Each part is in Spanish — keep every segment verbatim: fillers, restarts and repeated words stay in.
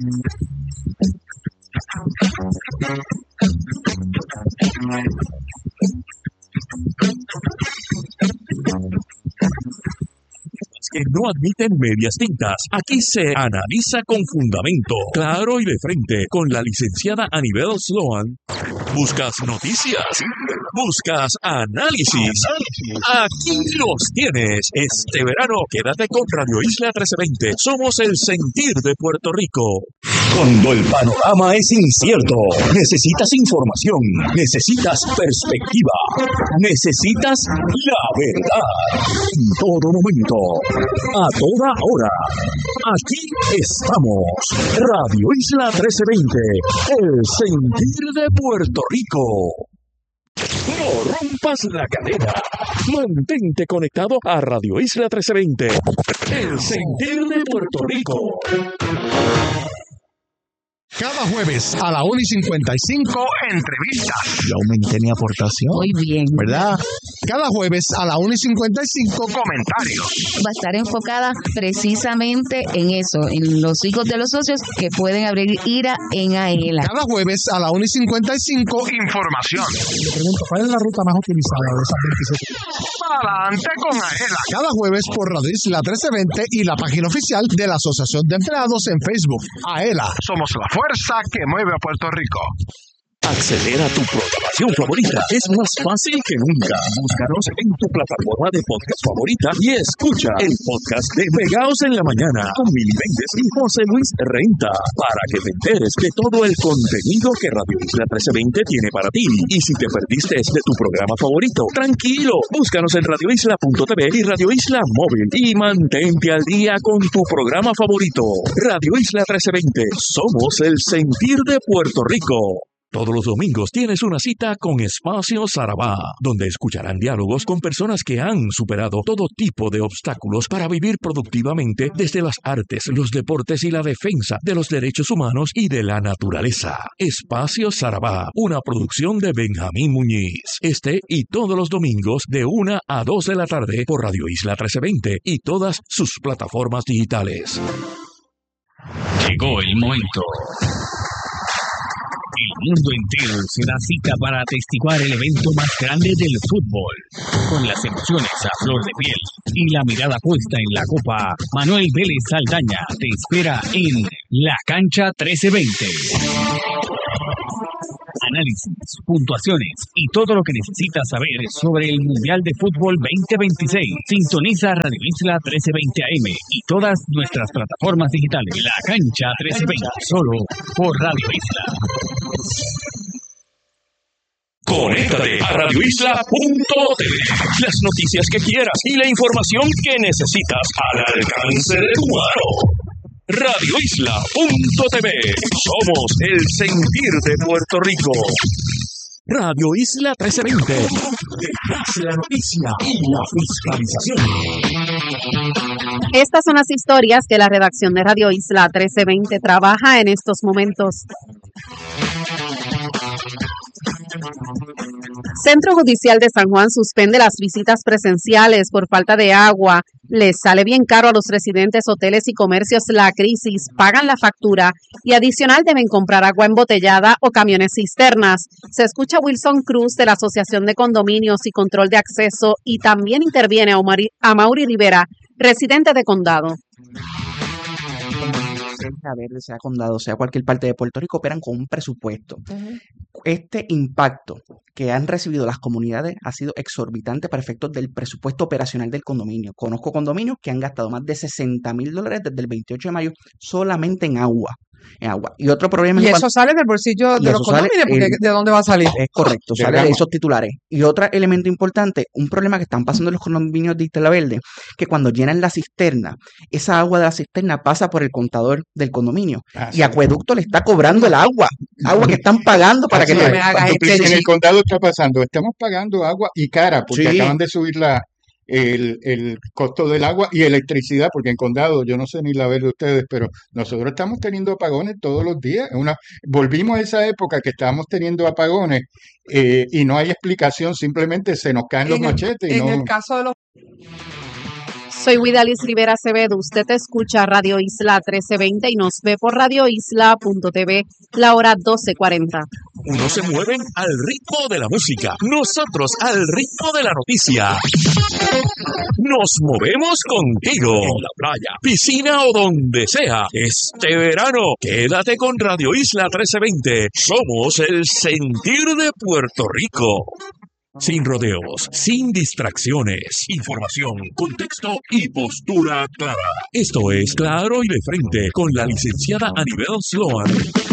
Que no admiten medias tintas. Aquí se analiza con fundamento, claro y de frente, con la licenciada Anibel Sloan. ¿Buscas noticias? ¿Buscas análisis? Aquí los tienes. Este verano quédate con Radio Isla trece veinte. Somos el sentir de Puerto Rico. Cuando el panorama es incierto, necesitas información, necesitas perspectiva, necesitas la verdad. En todo momento, a toda hora. Aquí estamos. Radio Isla trece veinte, el sentir de Puerto Rico. No rompas la cadena. Mantente conectado a Radio Isla trece veinte, el sentir de Puerto Rico. Cada jueves a la una y cincuenta y cinco, entrevistas. Yo aumenté mi aportación. Muy bien. ¿Verdad? Cada jueves a la una y cincuenta y cinco, comentarios. Va a estar enfocada precisamente en eso, en los hijos de los socios que pueden abrir IRA en AELA. Cada jueves a la una y cincuenta y cinco, información. Le pregunto, ¿cuál es la ruta más utilizada de esas veintisiete? Adelante con AELA. Cada jueves por Radio Isla trece veinte y la página oficial de la Asociación de Empleados en Facebook. AELA. Somos la fuerza que mueve a Puerto Rico. Acceder a tu programación favorita es más fácil que nunca. Búscanos en tu plataforma de podcast favorita y escucha el podcast de Pegaos en la Mañana con Mili Méndez y José Luis Renta para que te enteres de todo el contenido que Radio Isla trece veinte tiene para ti. Y si te perdiste de tu programa favorito, tranquilo, búscanos en radio isla punto t v y Radio Isla Móvil y mantente al día con tu programa favorito. Radio Isla trece veinte, somos el sentir de Puerto Rico. Todos los domingos tienes una cita con Espacio Sarabá, donde escucharán diálogos con personas que han superado todo tipo de obstáculos para vivir productivamente desde las artes, los deportes y la defensa de los derechos humanos y de la naturaleza. Espacio Sarabá, una producción de Benjamín Muñiz. Este y todos los domingos de una a dos de la tarde por Radio Isla trece veinte y todas sus plataformas digitales. Llegó el momento. El mundo entero se da cita para atestiguar el evento más grande del fútbol. Con las emociones a flor de piel y la mirada puesta en la copa, Manuel Vélez Saldaña te espera en La Cancha trece veinte. Análisis, puntuaciones y todo lo que necesitas saber sobre el Mundial de Fútbol veinte veintiséis. Sintoniza Radio Isla trece veinte A M y todas nuestras plataformas digitales. La Cancha trece veinte, solo por Radio Isla. Conéctate a radio isla punto t v. Las noticias que quieras y la información que necesitas al alcance de tu mano. radio isla punto t v. Somos el sentir de Puerto Rico. Radio Isla trece veinte. Detrás de la noticia y la fiscalización. Estas son las historias que la redacción de Radio Isla trece veinte trabaja en estos momentos. Centro Judicial de San Juan suspende las visitas presenciales por falta de agua. Les sale bien caro a los residentes, hoteles y comercios la crisis. Pagan la factura y adicional deben comprar agua embotellada o camiones cisternas. Se escucha Wilson Cruz de la Asociación de Condominios y Control de Acceso y también interviene a Mauri, a Mauri Rivera, residente de Condado. Sea Verde, sea Condado, sea cualquier parte de Puerto Rico, operan con un presupuesto. Uh-huh. Este impacto que han recibido las comunidades ha sido exorbitante para efectos del presupuesto operacional del condominio. Conozco condominios que han gastado más de sesenta mil dólares desde el veintiocho de mayo solamente en agua. En agua. Y otro problema y eso cuanto... sale del bolsillo de los condóminos, porque el... ¿de dónde va a salir? Es correcto, sale de esos titulares. Y otro elemento importante, un problema que están pasando en los condominios de Isla Verde, que cuando llenan la cisterna, esa agua de la cisterna pasa por el contador del condominio. Ah, y sí. Acueducto le está cobrando el agua, agua que están pagando para que... No me hagas este en el condado está pasando, estamos pagando agua y cara, porque sí. acaban de subir la... El, el costo del agua y electricidad, porque en Condado, yo no sé ni la ver de ustedes, pero nosotros estamos teniendo apagones todos los días. Una, volvimos a esa época que estábamos teniendo apagones eh, y no hay explicación, simplemente se nos caen los en machetes. El, y en no... el caso de los... Soy Widalis Rivera Acevedo. Usted escucha Radio Isla trece veinte y nos ve por radio isla punto t v, la hora doce cuarenta. Unos se mueven al ritmo de la música, nosotros al ritmo de la noticia. Nos movemos contigo en la playa, piscina o donde sea. Este verano, quédate con Radio Isla trece veinte. Somos el sentir de Puerto Rico. Sin rodeos, sin distracciones, información, contexto y postura clara. Esto es Claro y de Frente con la licenciada Anibel Sloan.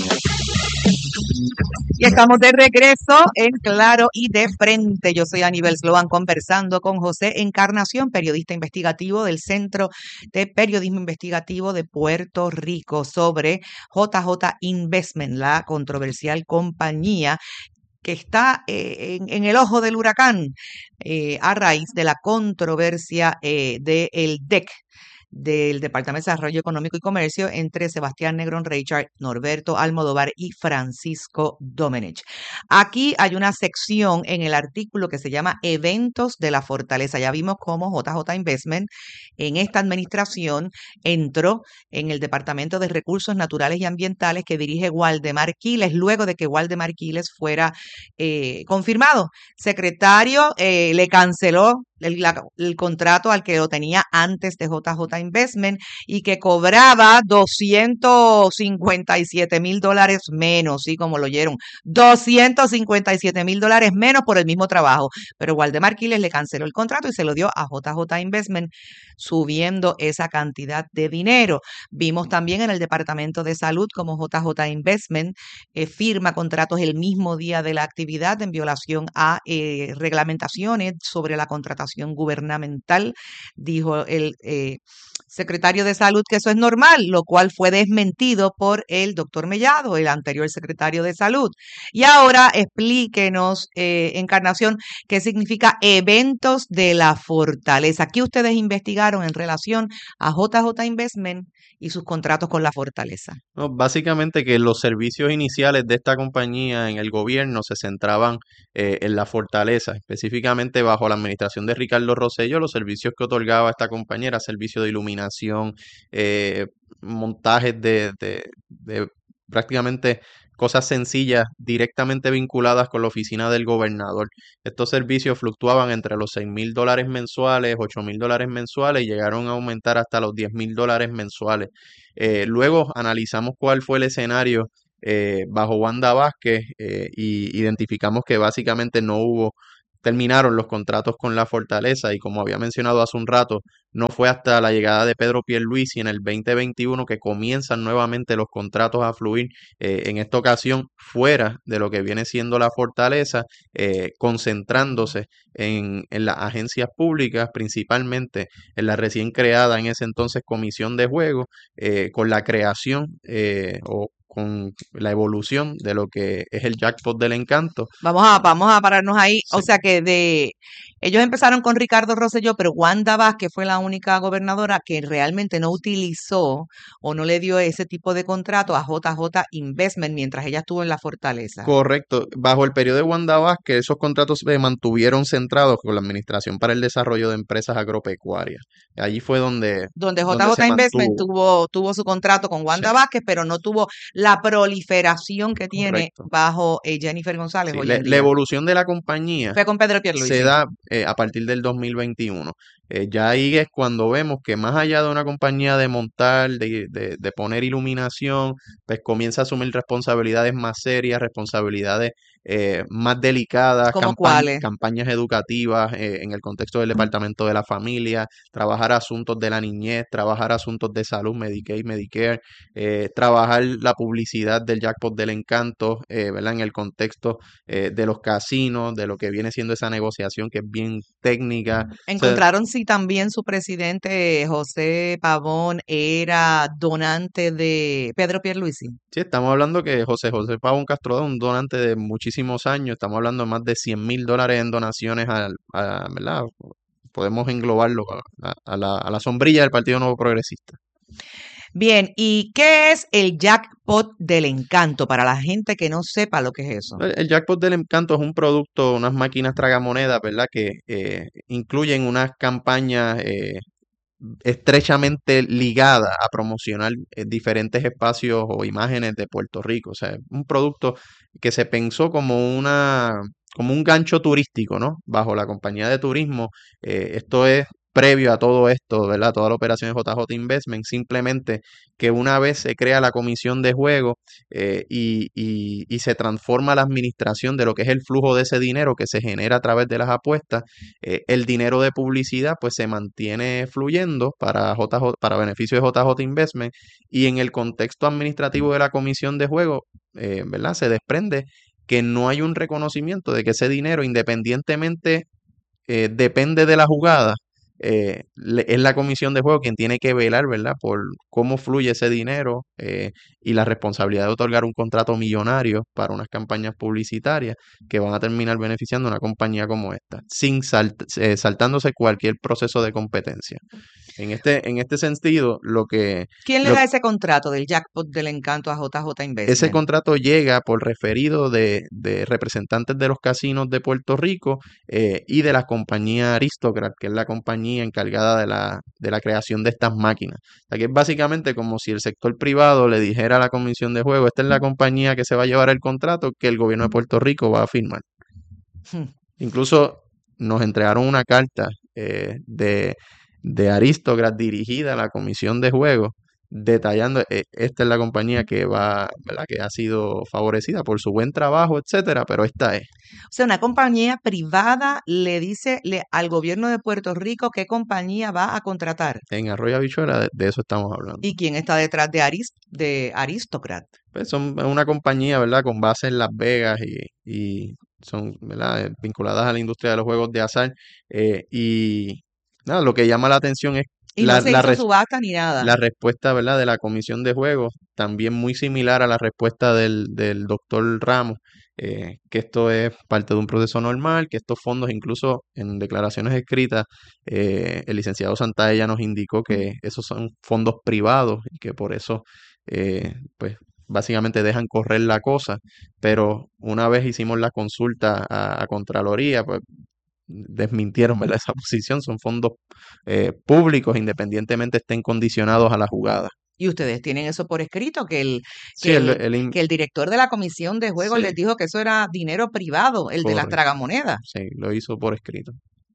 Y estamos de regreso en Claro y de Frente. Yo soy Anibel Sloan conversando con José Encarnación, periodista investigativo del Centro de Periodismo Investigativo de Puerto Rico, sobre J J Investment, la controversial compañía que está eh, en, en el ojo del huracán eh, a raíz de la controversia eh, del D E C, del Departamento de Desarrollo Económico y Comercio, entre Sebastián Negrón Reichard, Norberto Almodóvar y Francisco Domenech. Aquí hay una sección en el artículo que se llama Eventos de la Fortaleza. Ya vimos cómo J J Investment en esta administración entró en el Departamento de Recursos Naturales y Ambientales que dirige Waldemar Quiles, luego de que Waldemar Quiles fuera eh, confirmado secretario. Eh, le canceló El, la, el contrato al que lo tenía antes de J J Investment y que cobraba doscientos cincuenta y siete mil dólares menos, ¿sí? Como lo oyeron, doscientos cincuenta y siete mil dólares menos por el mismo trabajo. Pero Waldemar Quiles le canceló el contrato y se lo dio a J J Investment, subiendo esa cantidad de dinero. Vimos también en el Departamento de Salud como J J Investment eh, firma contratos el mismo día de la actividad en violación a eh, reglamentaciones sobre la contratación gubernamental. Dijo el eh, secretario de Salud que eso es normal, lo cual fue desmentido por el doctor Mellado, el anterior secretario de Salud. Y ahora explíquenos, eh, Encarnación, qué significa eventos de la fortaleza. ¿Qué ustedes investigaron en relación a J J Investment y sus contratos con la fortaleza? No, básicamente que los servicios iniciales de esta compañía en el gobierno se centraban eh, en la fortaleza, específicamente bajo la administración de Ricardo Rosselló. Los servicios que otorgaba esta compañía era servicio de iluminación, eh, montajes de, de, de prácticamente cosas sencillas directamente vinculadas con la oficina del gobernador. Estos servicios fluctuaban entre los seis mil dólares mensuales, ocho mil dólares mensuales y llegaron a aumentar hasta los diez mil dólares mensuales. Eh, luego analizamos cuál fue el escenario eh, bajo Wanda Vázquez eh, y identificamos que básicamente no hubo, terminaron los contratos con la fortaleza y como había mencionado hace un rato, no fue hasta la llegada de Pedro Pierluisi en el veinte veintiuno que comienzan nuevamente los contratos a fluir, eh, en esta ocasión fuera de lo que viene siendo la fortaleza, eh, concentrándose en, en las agencias públicas, principalmente en la recién creada en ese entonces Comisión de Juegos, eh, con la creación eh, o con la evolución de lo que es el jackpot del encanto. Vamos a, vamos a pararnos ahí. Sí. O sea que de ellos empezaron con Ricardo Rosselló, pero Wanda Vázquez fue la única gobernadora que realmente no utilizó o no le dio ese tipo de contrato a J J Investment mientras ella estuvo en la fortaleza. Correcto. Bajo el periodo de Wanda Vázquez, esos contratos se mantuvieron centrados con la Administración para el Desarrollo de Empresas Agropecuarias. Allí fue donde... Donde J J Investment tuvo, tuvo su contrato con Wanda sí. Vázquez, pero no tuvo la proliferación que tiene Correcto. bajo eh, Jennifer González. Sí, hoy la, en día. la evolución de la compañía fue con Pedro Pierluisi. Se da eh, a partir del dos mil veintiuno. Eh, ya ahí es cuando vemos que más allá de una compañía de montar, de, de, de poner iluminación, pues comienza a asumir responsabilidades más serias, responsabilidades eh, más delicadas, ¿Cómo campa cuáles? campañas educativas eh, en el contexto del Departamento de la Familia, trabajar asuntos de la niñez, trabajar asuntos de salud, Medicaid, Medicare, eh, trabajar la publicidad del jackpot del encanto, eh, ¿verdad? En el contexto eh, de los casinos, de lo que viene siendo esa negociación que es bien técnica. Encontraron o sea, si también su presidente José Pavón era donante de Pedro Pierluisi. Sí, estamos hablando que José José Pavón Castro es un donante de muchísimos años, estamos hablando de más de cien mil dólares en donaciones, a, a, ¿verdad? Podemos englobarlo a, a, la, a la sombrilla del Partido Nuevo Progresista. Bien, ¿y qué es el jackpot del encanto para la gente que no sepa lo que es eso? El, el jackpot del encanto es un producto, unas máquinas tragamonedas, ¿verdad? Que eh, incluyen unas campañas eh, estrechamente ligada a promocionar eh, diferentes espacios o imágenes de Puerto Rico. O sea, un producto que se pensó como una, como un gancho turístico, ¿no? Bajo la compañía de turismo. Eh, esto es previo a todo esto, ¿verdad? Toda la operación de J J Investment, simplemente que una vez se crea la comisión de juego eh, y, y, y se transforma la administración de lo que es el flujo de ese dinero que se genera a través de las apuestas, eh, el dinero de publicidad pues se mantiene fluyendo para J J, para beneficio de J J Investment, y en el contexto administrativo de la comisión de juego, eh, ¿verdad? Se desprende que no hay un reconocimiento de que ese dinero, independientemente eh, depende de la jugada, eh, le, es la comisión de juego quien tiene que velar, ¿verdad?, por cómo fluye ese dinero eh, y la responsabilidad de otorgar un contrato millonario para unas campañas publicitarias que van a terminar beneficiando a una compañía como esta, sin salt, eh, saltándose cualquier proceso de competencia. En este, en este sentido, lo que... ¿Quién le lo, da ese contrato del jackpot del encanto a J J Investment? Ese contrato llega por referido de, de representantes de los casinos de Puerto Rico eh, y de la compañía Aristocrat, que es la compañía encargada de la, de la creación de estas máquinas. O sea, que es básicamente como si el sector privado le dijera a la comisión de juego: esta es la compañía que se va a llevar el contrato que el gobierno de Puerto Rico va a firmar. Hmm. Incluso nos entregaron una carta eh, de... de Aristocrat dirigida a la comisión de juegos, detallando eh, esta es la compañía que va, ¿verdad?, que ha sido favorecida por su buen trabajo, etcétera, pero esta es. O sea, una compañía privada le dice le, al gobierno de Puerto Rico qué compañía va a contratar. En Arroyo Habichuela de, de eso estamos hablando. ¿Y quién está detrás de, Arist de Aristocrat? Pues son una compañía, ¿verdad?, con base en Las Vegas y, y son, ¿verdad?, vinculadas a la industria de los juegos de azar eh, y nada, lo que llama la atención es y la, no se la, hizo subasta ni nada. La respuesta, ¿verdad?, de la comisión de juegos, también muy similar a la respuesta del, del doctor Ramos, eh, que esto es parte de un proceso normal, que estos fondos, incluso en declaraciones escritas, eh, el licenciado Santaella nos indicó que esos son fondos privados y que por eso, eh, pues, básicamente dejan correr la cosa, pero una vez hicimos la consulta a, a Contraloría, pues desmintieron, ¿verdad?, esa posición. Son fondos eh, públicos, independientemente estén condicionados a la jugada. Y ustedes tienen eso por escrito, que el, sí, que, el, el, el, que el director de la comisión de juegos sí. les dijo que eso era dinero privado, el Correcto. de las tragamonedas. Sí, lo hizo por escrito.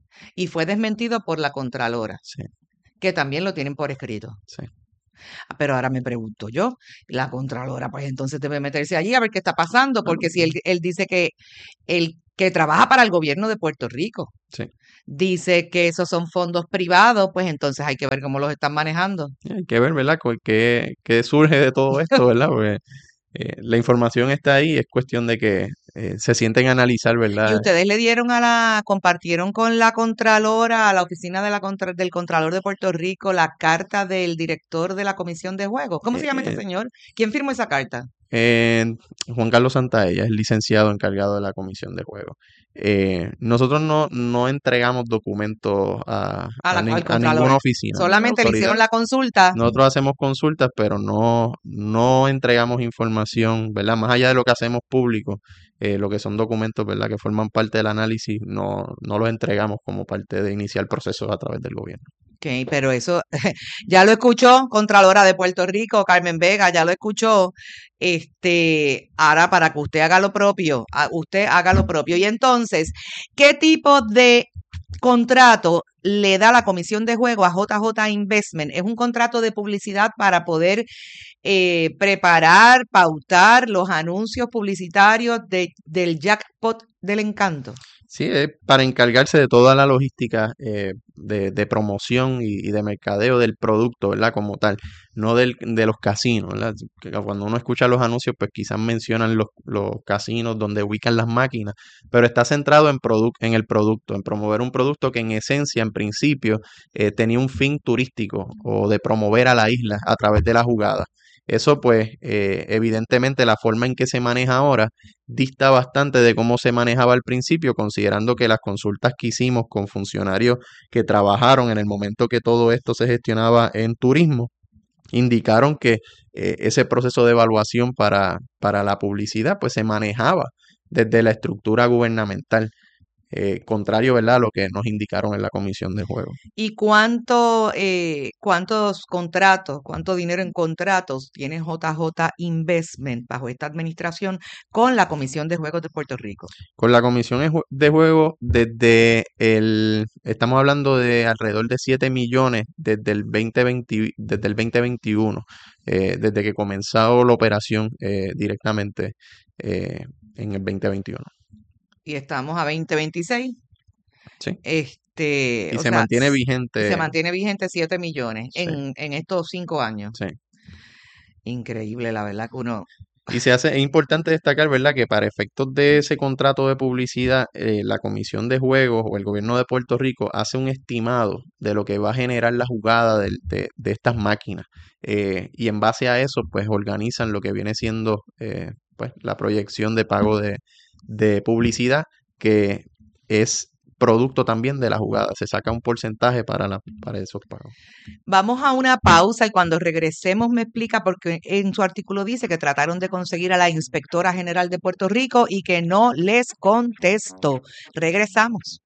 Y fue desmentido por la Contralora, sí. que también lo tienen por escrito. Sí. Pero ahora me pregunto yo, la Contralora pues entonces debe meterse allí a ver qué está pasando, porque si él, él dice que el que trabaja para el gobierno de Puerto Rico sí. dice que esos son fondos privados, pues entonces hay que ver cómo los están manejando. Hay que ver, ¿verdad?, qué, qué surge de todo esto, ¿verdad? Porque eh, la información está ahí, es cuestión de que eh, se sienten a analizar, ¿verdad? Y ustedes le dieron a la, compartieron con la Contralora, a la oficina de la contra, del Contralor de Puerto Rico, la carta del director de la Comisión de Juegos. ¿Cómo se llama eh, este señor? ¿Quién firmó esa carta? Eh, Juan Carlos Santaella es licenciado encargado de la Comisión de Juegos. Eh, nosotros no, no entregamos documentos a, a, la, a, ni, a ninguna oficina. Solamente le hicieron la consulta. Nosotros hacemos consultas, pero no, no entregamos información, ¿verdad? Más allá de lo que hacemos público, eh, lo que son documentos, ¿verdad?, que forman parte del análisis, no, no los entregamos como parte de iniciar procesos a través del gobierno. Ok, pero eso ya lo escuchó Contralora de Puerto Rico, Carmen Vega, ya lo escuchó. Este, ahora para que usted haga lo propio, usted haga lo propio. Y entonces, ¿qué tipo de contrato le da la Comisión de Juego a J J Investment? Es un contrato de publicidad para poder eh, preparar, pautar los anuncios publicitarios de, del jackpot del encanto. Sí, es para encargarse de toda la logística eh, de, de promoción y, y de mercadeo del producto, ¿verdad?, como tal, no del, de los casinos, ¿verdad? Que cuando uno escucha los anuncios, pues quizás mencionan los, los casinos donde ubican las máquinas, pero está centrado en, produ en el producto, en promover un producto que en esencia, en principio, eh, tenía un fin turístico o de promover a la isla a través de la jugada. Eso pues eh, evidentemente la forma en que se maneja ahora dista bastante de cómo se manejaba al principio, considerando que las consultas que hicimos con funcionarios que trabajaron en el momento que todo esto se gestionaba en turismo, indicaron que eh, ese proceso de evaluación para, para la publicidad pues se manejaba desde la estructura gubernamental. eh, contrario, ¿verdad?, a lo que nos indicaron en la comisión de juego. ¿Y cuánto, eh, cuántos contratos, cuánto dinero en contratos tiene J J Investment bajo esta administración con la Comisión de Juegos de Puerto Rico? Con la comisión de juegos, desde el, estamos hablando de alrededor de siete millones desde el veinte veinte, desde el veinte veintiuno, eh, desde que comenzó la operación eh, directamente eh, en el veinte veintiuno. Y estamos a veinte veintiséis. Sí. Este, y o se sea, mantiene vigente. Se mantiene vigente siete millones Sí. en, en estos cinco años. Sí. Increíble, la verdad que uno... Y se hace, es importante destacar, ¿verdad?, que para efectos de ese contrato de publicidad, eh, la Comisión de Juegos o el Gobierno de Puerto Rico hace un estimado de lo que va a generar la jugada de, de, de estas máquinas. Eh, y en base a eso, pues organizan lo que viene siendo eh, pues, la proyección de pago de, de publicidad, que es producto también de la jugada. Se saca un porcentaje para, la, para esos pagos. Vamos a una pausa y cuando regresemos me explica, porque en su artículo dice que trataron de conseguir a la Inspectora General de Puerto Rico y que no les contestó. Regresamos.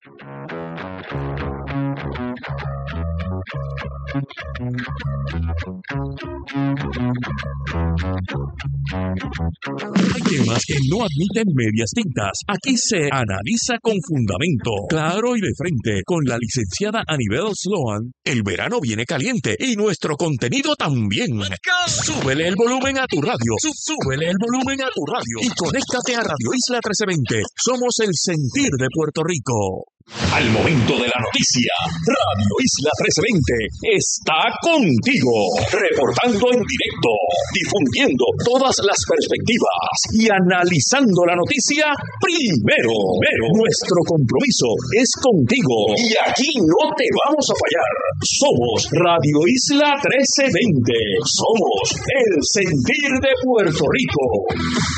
Hay temas que no admiten medias tintas. Aquí se analiza con fundamento, claro y de frente, con la licenciada Anibel Sloan. El verano viene caliente y nuestro contenido también. Súbele el volumen a tu radio. Súbele el volumen a tu radio y conéctate a Radio Isla trece veinte. Somos el sentir de Puerto Rico. Al momento de la noticia, Radio Isla trece veinte está contigo, reportando en directo, difundiendo todas las perspectivas y analizando la noticia primero. Pero nuestro compromiso es contigo y aquí no te vamos a fallar. Somos Radio Isla trece veinte, somos el sentir de Puerto Rico.